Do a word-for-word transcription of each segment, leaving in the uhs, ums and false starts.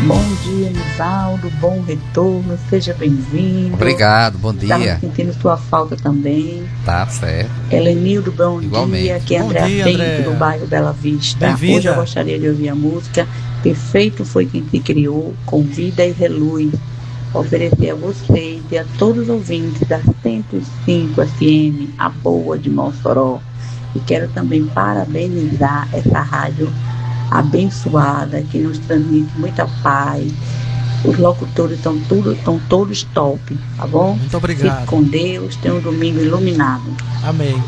Bom dia, Nivaldo, bom retorno, seja bem-vindo. Obrigado, bom dia. Estava sentindo sua falta também. Tá certo. Helenildo, bom Igualmente. dia, aqui é Bom André dia, Feito, André. do bairro Bela Vista. Bem-vinda. Hoje eu gostaria de ouvir a música Perfeito Foi Quem Te Criou, Convida e Reluz. Oferecer a você e a todos os ouvintes da cento e cinco F M, a boa de Mossoró. E quero também parabenizar essa rádio abençoada que nos transmite muita paz. Os locutores estão tudo, estão todos top, tá bom? Muito obrigado. Fique com Deus, tenha um domingo iluminado. Amém.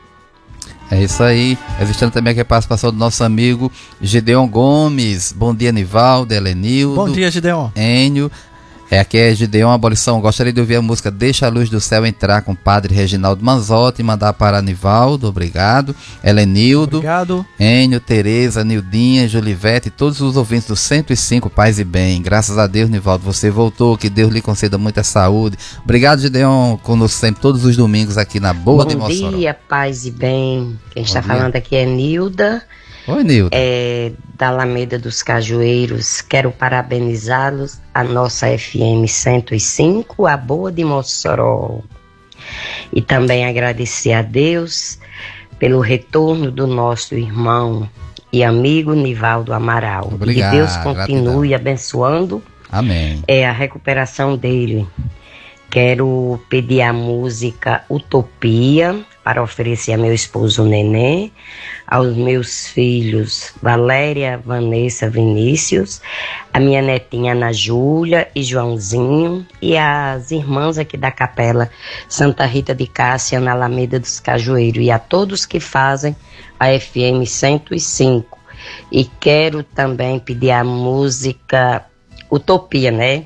É isso aí. Existindo também aqui a participação do nosso amigo Gideon Gomes. Bom dia, Nivaldo, Helenildo. Bom dia, Gideon. Enio. É, aqui é Gideon Abolição. Gostaria de ouvir a música Deixa a Luz do Céu Entrar com o Padre Reginaldo Manzotti e mandar para Nivaldo, obrigado. Helenildo, Obrigado. Enio, Tereza, Nildinha, Julivete e todos os ouvintes do cento e cinco Paz e Bem. Graças a Deus, Nivaldo, você voltou, que Deus lhe conceda muita saúde. Obrigado, Gideon, conosco sempre todos os domingos aqui na Boa de Mossoró. Bom dia, Paz e Bem. Quem Bom está dia. falando aqui é Nilda. Oi, Nilda. É, da Alameda dos Cajueiros. Quero parabenizá-los, a nossa F M cento e cinco, a Boa de Mossoró. E também agradecer a Deus pelo retorno do nosso irmão e amigo Nivaldo Amaral. Obrigado, Que Deus continue gratidão. abençoando Amém. é, a recuperação dele. Quero pedir a música Utopia para oferecer a meu esposo Nenê, aos meus filhos Valéria, Vanessa, Vinícius, a minha netinha Ana Júlia e Joãozinho e as irmãs aqui da Capela Santa Rita de Cássia na Alameda dos Cajueiros e a todos que fazem a F M cento e cinco. E quero também pedir a música Utopia, né?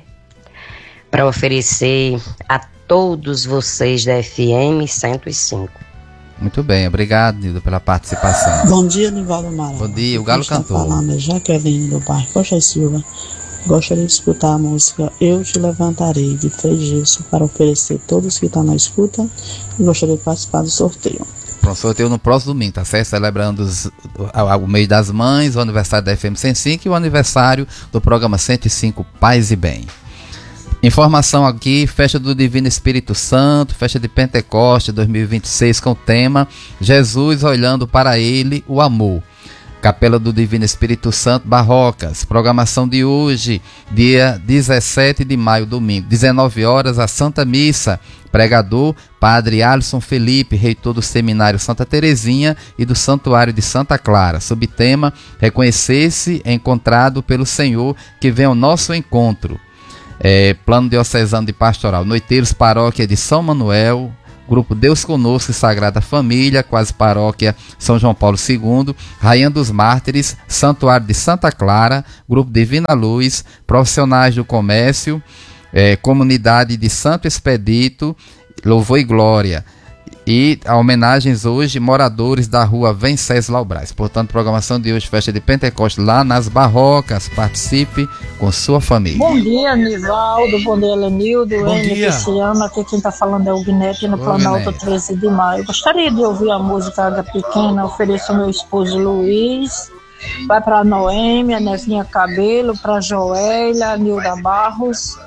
Para oferecer a todos vocês da F M cento e cinco. Muito bem, obrigado, Nilda, pela participação. Bom dia, Nivaldo Amaral. Bom dia, o Galo Quem cantou. está falando é Jaqueline, do bairro Coxa e Silva. Gostaria de escutar a música Eu Te Levantarei, de Frei Gilson, para oferecer a todos que estão na escuta. E gostaria de participar do sorteio. Pronto, sorteio no próximo domingo, tá certo? Celebrando os, o, o mês das mães, o aniversário da F M cento e cinco e o aniversário do programa cento e cinco Paz e Bem. Informação aqui, festa do Divino Espírito Santo, festa de Pentecoste dois mil e vinte e seis com o tema Jesus olhando para ele, o amor. Capela do Divino Espírito Santo, Barrocas. Programação de hoje, dia dezessete de maio, domingo, dezenove horas, a Santa Missa. Pregador, Padre Alisson Felipe, reitor do Seminário Santa Terezinha e do Santuário de Santa Clara. Subtema, reconhecer-se encontrado pelo Senhor que vem ao nosso encontro. É, plano diocesano de pastoral, Noiteiros, paróquia de São Manuel, grupo Deus Conosco e Sagrada Família, quase paróquia São João Paulo segundo, Rainha dos Mártires, Santuário de Santa Clara, grupo Divina Luz, profissionais do comércio, é, comunidade de Santo Expedito, Louvor e Glória. E a homenagens hoje, moradores da rua Venceslau Braz. Portanto, programação de hoje, festa de Pentecostes lá nas Barrocas. Participe com sua família. Bom dia, Nivaldo. Bom dia, Helenildo. Bom N dia. Cristiano. Aqui quem está falando é o Guinete, no Oi, Planalto Guinete. treze de maio. Gostaria de ouvir a música Água Pequena. Ofereço ao meu esposo Luiz. Vai para a Noêmia, Nevinha Cabelo, para a Joélia, a Nilda Barros.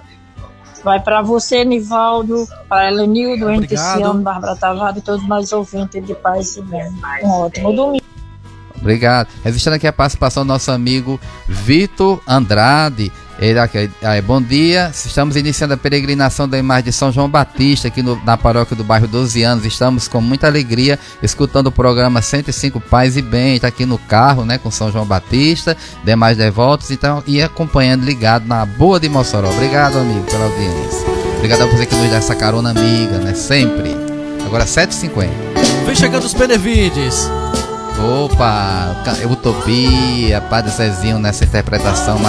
Vai para você, Nivaldo, para Helenildo, N Cristiano, Bárbara Tavares e todos mais ouvintes de Paz e Bem. Um ótimo domingo. Obrigado. Resistindo aqui a participação do nosso amigo Vitor Andrade. Ele aqui, aí, bom dia, estamos iniciando a peregrinação da imagem de São João Batista aqui no, na paróquia do bairro doze anos. Estamos com muita alegria escutando o programa cento e cinco Paz e Bem. Está aqui no carro, né, com São João Batista, demais devotos, então, e acompanhando ligado na Boa de Mossoró. Obrigado, amigo, pela audiência. Obrigado a você que nos dá essa carona amiga, né, sempre. Agora sete e cinquenta. Vem chegando os Benevides. Opa, Utopia, Padre Zezinho nessa interpretação